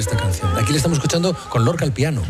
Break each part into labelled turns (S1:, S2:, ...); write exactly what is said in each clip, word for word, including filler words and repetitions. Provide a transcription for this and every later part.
S1: esta canción. Aquí le estamos escuchando con Lorca al piano.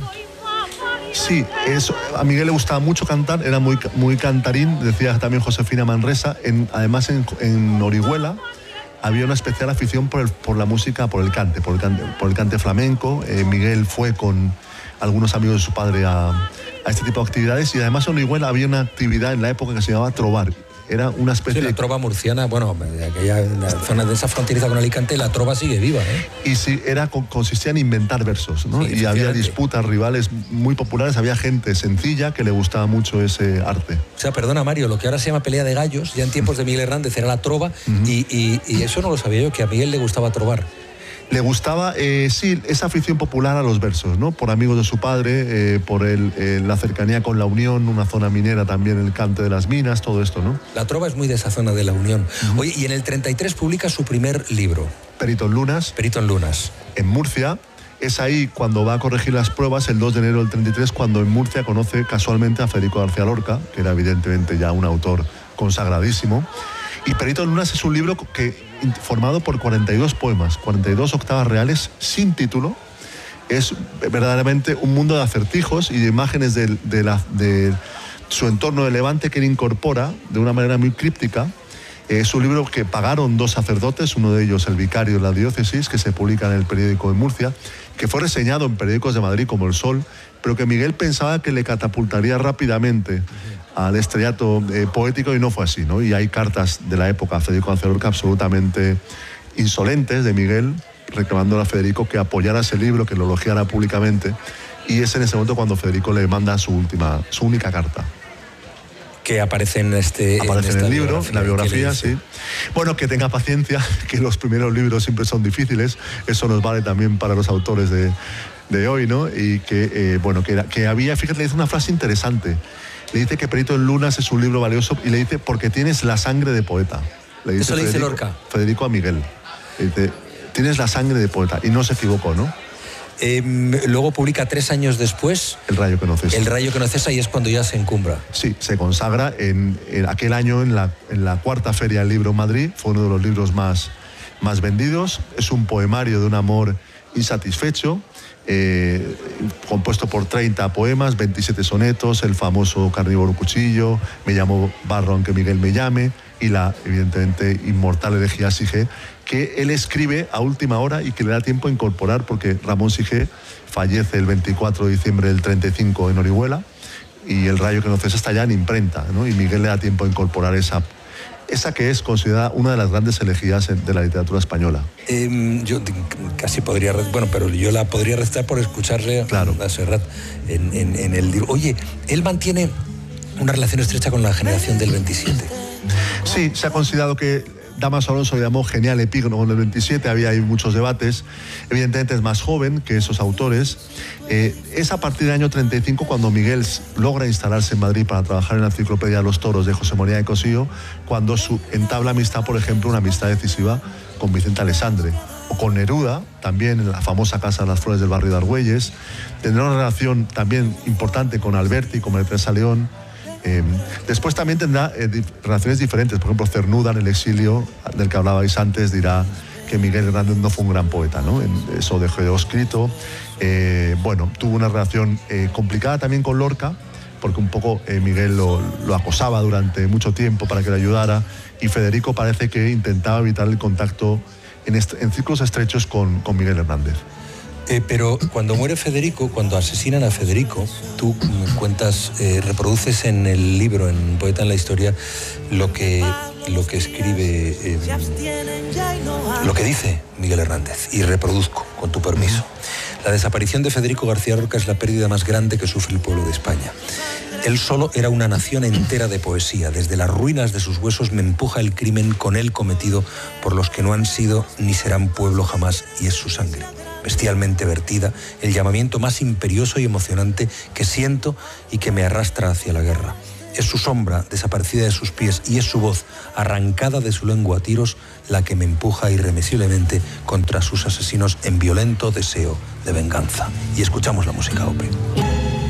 S2: Sí, eso, a Miguel le gustaba mucho cantar, era muy, muy cantarín, decía también Josefina Manresa. En, además, en, en Orihuela había una especial afición por, el, por la música, por el cante, por el cante, por el cante flamenco. Eh, Miguel fue con algunos amigos de su padre a, a este tipo de actividades, y además en Orihuela había una actividad en la época que se llamaba trobar. Era una especie
S1: sí, la trova murciana, bueno, de aquella la zona de esa fronteriza con Alicante, la trova sigue viva, ¿eh?
S2: Y sí, era, consistía en inventar versos, ¿no? Sí, y había disputas, rivales muy populares, había gente sencilla que le gustaba mucho ese arte.
S1: O sea, perdona Mario, lo que ahora se llama pelea de gallos, ya en tiempos de Miguel Hernández era la trova, uh-huh. y, y, y eso no lo sabía yo, que a Miguel le gustaba trovar.
S2: Le gustaba, eh, sí, esa afición popular a los versos, ¿no? Por amigos de su padre, eh, por el, eh, la cercanía con La Unión, una zona minera también, el cante de las minas, todo esto, ¿no?
S1: La trova es muy de esa zona de La Unión. Uh-huh. Oye, y en el treinta y tres publica su primer libro.
S2: Perito en Lunas.
S1: Perito en Lunas.
S2: En Murcia. Es ahí cuando va a corregir las pruebas, el dos de enero del treinta y tres, cuando en Murcia conoce casualmente a Federico García Lorca, que era evidentemente ya un autor consagradísimo. Y Perito en Lunas es un libro que, formado por cuarenta y dos poemas, cuarenta y dos octavas reales sin título. Es verdaderamente un mundo de acertijos y de imágenes de, de, la, de su entorno de Levante que él incorpora de una manera muy críptica. Es un libro que pagaron dos sacerdotes, uno de ellos el vicario de la diócesis, que se publica en el periódico de Murcia, que fue reseñado en periódicos de Madrid como El Sol, pero que Miguel pensaba que le catapultaría rápidamente al estrellato eh, poético, y no fue así, ¿no? Y hay cartas de la época a Federico García Lorca absolutamente insolentes de Miguel, reclamándole a Federico que apoyara ese libro, que lo elogiara públicamente, y es en ese momento cuando Federico le manda su última, su única carta.
S1: Que aparece en este
S2: aparece en, en el libro, en la biografía, sí. Bueno, que tenga paciencia, que los primeros libros siempre son difíciles, eso nos vale también para los autores de, de hoy, ¿no? Y que, eh, bueno, que, que había, fíjate, le dice una frase interesante. Le dice que Perito en Lunas es un libro valioso, y le dice, porque tienes la sangre de poeta. Le dice
S1: Eso le dice
S2: Federico,
S1: Lorca.
S2: Federico a Miguel. Le dice, tienes la sangre de poeta. Y no se equivocó, ¿no?
S1: Eh, luego publica tres años después
S2: El rayo que no cesa.
S1: El rayo que no cesa, y es cuando ya se encumbra.
S2: Sí, se consagra en, en aquel año en la, en la cuarta Feria del Libro en Madrid. Fue uno de los libros más, más vendidos. Es un poemario de un amor insatisfecho, eh, compuesto por treinta poemas, veintisiete sonetos, el famoso Carnívoro Cuchillo, Me llamo Barro aunque Miguel me llame, y la evidentemente inmortal elegía Sige, que él escribe a última hora y que le da tiempo a incorporar, porque Ramón Sige fallece el veinticuatro de diciembre del treinta y cinco en Orihuela, y El rayo que no cesa está ya en imprenta, ¿no? Y Miguel le da tiempo a incorporar esa, esa que es considerada una de las grandes elegías de la literatura española.
S1: Eh, yo casi podría, bueno, pero yo la podría restar por escucharle
S2: claro.
S1: a Serrat en, en, en el libro. Oye, él mantiene una relación estrecha con la generación del veintisiete.
S2: Sí, se ha considerado que Dámaso Alonso le llamó genial epígono en el veintisiete, había ahí muchos debates. Evidentemente es más joven que esos autores. Eh, es a partir del año treinta y cinco cuando Miguel logra instalarse en Madrid para trabajar en la Enciclopedia de los Toros de José María de Cossío, cuando su, entabla amistad, por ejemplo, una amistad decisiva con Vicente Alessandre, o con Neruda, también en la famosa Casa de las Flores del barrio de Argüelles. Tendrá una relación también importante con Alberti, con María Teresa León. Eh, después también tendrá eh, di- relaciones diferentes. Por ejemplo, Cernuda, en el exilio, del que hablabais antes, dirá que Miguel Hernández no fue un gran poeta, ¿no? En, eso dejó escrito. Eh, bueno, tuvo una relación eh, complicada también con Lorca, porque un poco eh, Miguel lo, lo acosaba durante mucho tiempo para que le ayudara, y Federico parece que intentaba evitar el contacto en, est- en círculos estrechos con, con Miguel Hernández.
S1: Eh, pero cuando muere Federico, cuando asesinan a Federico, tú cuentas, eh, reproduces en el libro, en Poeta en la Historia, lo que, lo que escribe, eh, lo que dice Miguel Hernández, y reproduzco, con tu permiso. La desaparición de Federico García Lorca es la pérdida más grande que sufre el pueblo de España. Él solo era una nación entera de poesía. Desde las ruinas de sus huesos me empuja el crimen con él cometido por los que no han sido ni serán pueblo jamás, y es su sangre bestialmente vertida, el llamamiento más imperioso y emocionante que siento y que me arrastra hacia la guerra. Es su sombra desaparecida de sus pies, y es su voz arrancada de su lengua a tiros la que me empuja irremisiblemente contra sus asesinos en violento deseo de venganza. Y escuchamos la música, Ope.